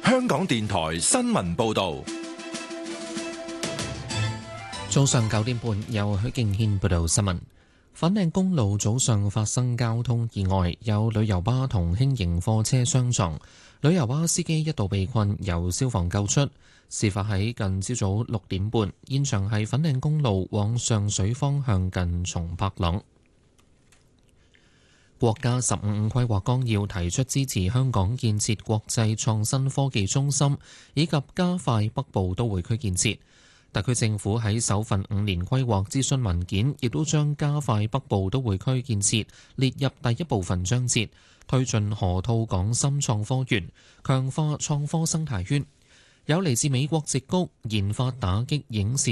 香港電台新聞報道。 早上9點半，由許敬軒報道新聞。粉嶺公路早上發生交通意外，有旅遊巴同輕型貨車相撞，旅遊巴司機一度被困，由消防救出。事發喺近朝早6點半，現場係粉嶺公路往上水方向近松柏塱。國家15五規劃綱要提出支持香港建設國際創新科技中心，以及加快北部都會區建設。特區政府喺首份5年規劃諮詢文件，亦都將加快北部都會區建設列入第一部分章節，推進河套港深創科園，強化創科生態圈。有嚟自美國矽谷研發打擊影視